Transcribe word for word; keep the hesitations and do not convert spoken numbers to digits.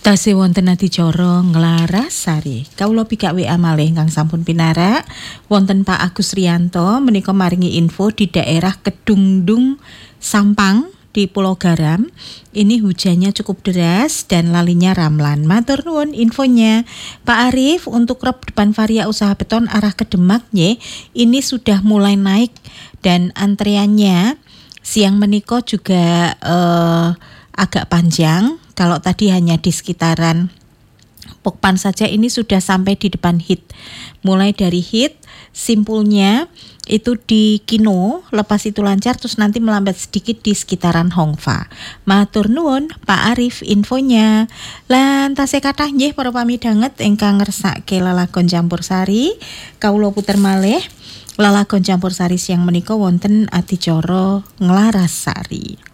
Tasih wonten adicara Nglarasari. Kawula pikak W A malih ingkang sampun pinarak. Wonten Pak Agus Riyanto menika maringi info di daerah Kedungdung Sampang di Pulau Garam. Ini hujannya cukup deras dan lalinya ramlan. Matur nuwun infonya. Pak Arif, untuk rep depan Varia Usaha Beton arah ke Demak nye, ini sudah mulai naik dan antreannya siang menika juga eh, agak panjang. Kalau tadi hanya di sekitaran Pokpan saja, ini sudah sampai di depan Hit. Mulai dari Hit, simpulnya itu di Kino, lepas itu lancar terus nanti melambat sedikit di sekitaran Hongfa. Matur nuwun Pak Arif infonya. Lan tasih kathah nggih para pamidanget ingkang ngersake lelagon campursari, kawula puter malih lelagon campursari siang menika wonten adicara Nglarasari.